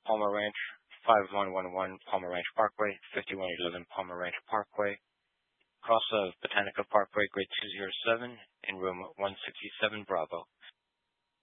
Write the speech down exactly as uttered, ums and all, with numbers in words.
Palmer Ranch, five one one one Palmer Ranch Parkway, fifty-one eleven Palmer Ranch Parkway, cross of Botanica Parkway, grade two zero seven, in room one sixty-seven Bravo.